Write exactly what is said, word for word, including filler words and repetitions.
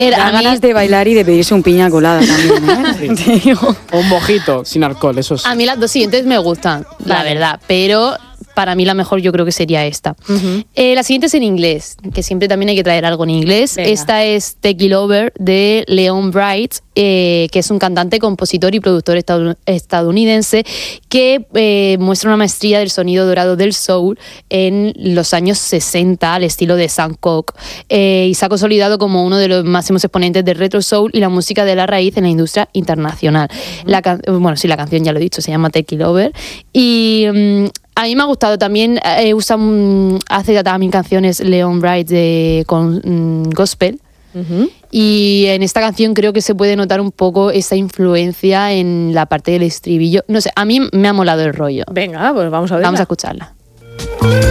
Era ganas de bailar y de pedirse un piña colada también, ¿eh? Sí. Un mojito sin alcohol, eso sí. A mí las dos siguientes me gustan, la Vale. verdad, pero para mí la mejor yo creo que sería esta. Uh-huh. Eh, la siguiente es en inglés, que siempre también hay que traer algo en inglés. Venga. Esta es Take It Over de Leon Bright, eh, que es un cantante, compositor y productor estadun- estadounidense que eh, muestra una maestría del sonido dorado del soul en los años sesenta al estilo de Sam Cooke, eh, y se ha consolidado como uno de los máximos exponentes del retro soul y la música de la raíz en la industria internacional. Uh-huh. La can- bueno, sí, la canción ya lo he dicho, se llama Take It Over y... Um, a mí me ha gustado también, eh, usa, um, hace también canciones Leon Bright de, con um, gospel. Uh-huh. Y en esta canción creo que se puede notar un poco esa influencia en la parte del estribillo. No sé, a mí me ha molado el rollo. Venga, pues vamos a ver. Vamos a escucharla.